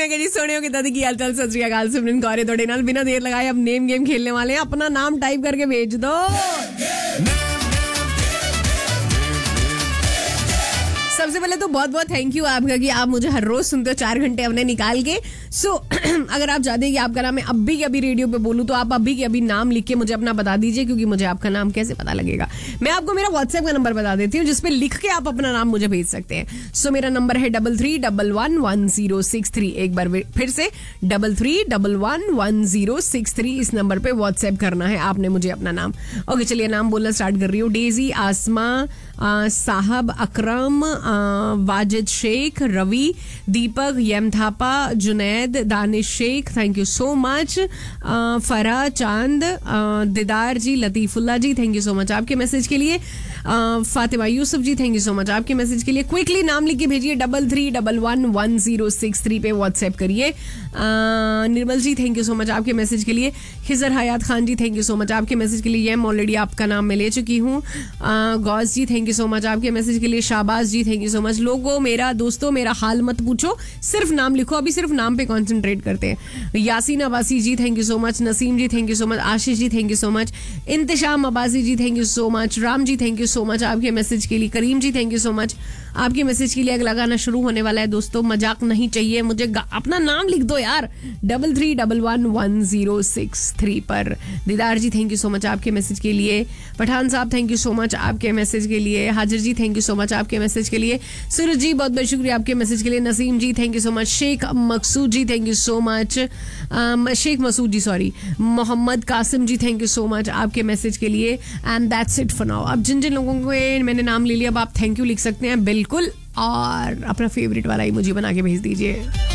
मैं कह जी सोने की दादी की हालचाल सत श्री अकाल सिमरन गौरे थोड़े नाल बिना देर लगाए अब नेम गेम खेलने वाले हैं. अपना नाम टाइप करके भेज दो. सबसे पहले तो बहुत बहुत थैंक यू आपका कि आप मुझे हर रोज सुनते हो 4 घंटे अपने निकाल के. सो अगर आप चाहते हैं कि आपका नाम मैं अभी के अभी रेडियो पे बोलूं तो आप अभी के अभी नाम लिख के मुझे अपना बता दीजिए, क्योंकि मुझे आपका नाम कैसे पता लगेगा. मैं आपको मेरा व्हाट्सएप का नंबर बता देती हूँ जिसपे लिख के आप अपना नाम मुझे भेज सकते हैं. सो मेरा नंबर है 33111063. एक बार फिर से 33111063. इस नंबर पे व्हाट्सएप करना है आपने मुझे अपना नाम. ओके चलिए नाम बोलना स्टार्ट कर रही हूँ. डेजी, आसमा, साहब, अकरम, वाजिद शेख, रवि, दीपक, यम Thapa, Junaid, Danish Sheikh, thank you so much. फरा, चांद, दिदार जी, लतीफुल्ला जी, थैंक यू सो मच आपके मैसेज के लिए. फातिमा यूसुफ जी, थैंक यू सो मच आपके मैसेज के लिए. क्विकली नाम लिख के भेजिए 33111063 पे व्हाट्सएप करिए. निर्मल जी, थैंक यू सो मच आपके मैसेज के लिए. खिजर हयात खान जी, थैंक यू सो मच आपके मैसेज के लिए. यम ऑलरेडी आपका नाम मैं ले चुकी हूँ. गौस जी, थैंक यू सो मच आपके मैसेज के लिए. शाबाज जी, थैंक यू सो मच. लोगों मेरा दोस्तों मेरा हाल मत पूछो, सिर्फ नाम लिखो. अभी सिर्फ नाम पे कॉन्सेंट्रेट करते हैं. यासीन अब्बासी जी, thank you so much. Naseem ji, thank you so much. Ashish ji, thank you so much. इंतशाम Abbasi ji, thank you so much. Ram ji, thank you so much आपके मैसेज के लिए. करीम जी, थैंक यू सो मच आपके मैसेज के लिए. अगला गाना शुरू होने वाला है दोस्तों, मजाक नहीं चाहिए, मुझे अपना नाम लिख दो यार 33111063 पर. दीदार जी, थैंक यू सो मच आपके मैसेज के लिए. पठान साहब, थैंक यू सो मच आपके मैसेज के लिए. हाजिर जी, थैंक यू सो मच आपके मैसेज के लिए. सूरज जी, बहुत बहुत शुक्रिया आपके मैसेज के लिए. नसीम जी, thank you so much. Sheikh Maqsood ji, thank you so much. Sheikh Masood ji sorry. Mohammad Qasim ji, thank you so much आपके मैसेज के लिए. And that's it for now. अब जिन जिन लोगों को मैंने नाम ले लिया अब आप थैंक यू लिख सकते हैं बिल्कुल, और अपना फेवरेट वाला ही मुझे बना के भेज दीजिए.